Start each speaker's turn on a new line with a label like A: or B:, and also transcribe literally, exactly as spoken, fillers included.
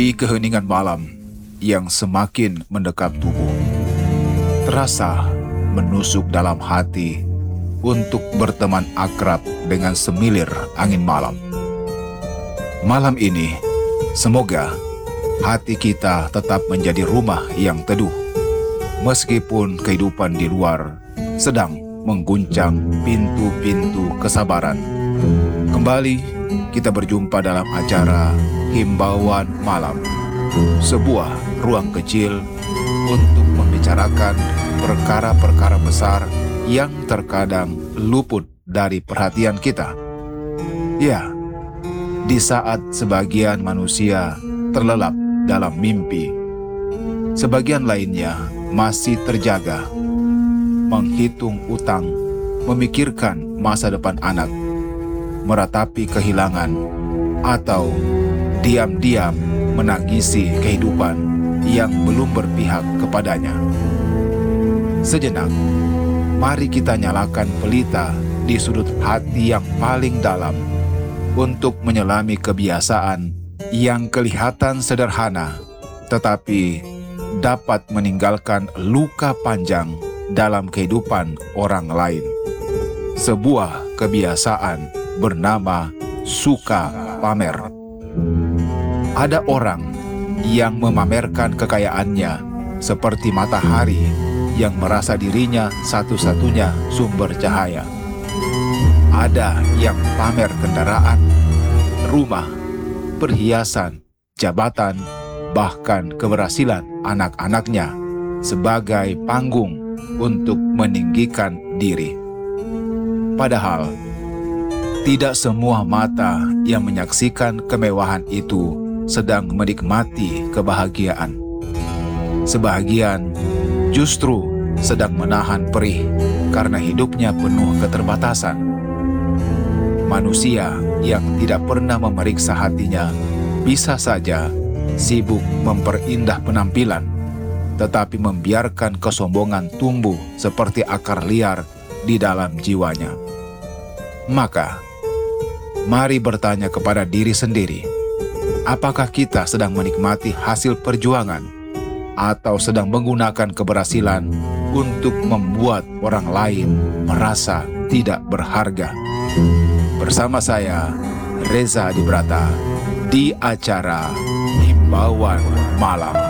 A: Di keheningan malam yang semakin mendekat tubuh, terasa menusuk dalam hati untuk berteman akrab dengan semilir angin malam. Malam ini, semoga hati kita tetap menjadi rumah yang teduh, meskipun kehidupan di luar sedang mengguncang pintu-pintu kesabaran. Kembali kita berjumpa dalam acara Himbauan Malam, sebuah ruang kecil untuk membicarakan perkara-perkara besar yang terkadang luput dari perhatian kita. Ya, di saat sebagian manusia terlelap dalam mimpi, sebagian lainnya masih terjaga, menghitung utang, memikirkan masa depan anak, meratapi kehilangan, atau diam-diam menangisi kehidupan yang belum berpihak kepadanya. Sejenak, mari kita nyalakan pelita di sudut hati yang paling dalam untuk menyelami kebiasaan yang kelihatan sederhana, tetapi dapat meninggalkan luka panjang dalam kehidupan orang lain. Sebuah kebiasaan bernama suka pamer. Ada orang yang memamerkan kekayaannya seperti matahari yang merasa dirinya satu-satunya sumber cahaya. Ada yang pamer kendaraan, rumah, perhiasan, jabatan, bahkan keberhasilan anak-anaknya sebagai panggung untuk meninggikan diri. Padahal, tidak semua mata yang menyaksikan kemewahan itu sedang menikmati kebahagiaan. Sebahagian justru sedang menahan perih karena hidupnya penuh keterbatasan. Manusia yang tidak pernah memeriksa hatinya bisa saja sibuk memperindah penampilan, tetapi membiarkan kesombongan tumbuh seperti akar liar di dalam jiwanya. Maka, mari bertanya kepada diri sendiri, apakah kita sedang menikmati hasil perjuangan atau sedang menggunakan keberhasilan untuk membuat orang lain merasa tidak berharga? Bersama saya, Reza Adibrata, di acara Himbauan Malam.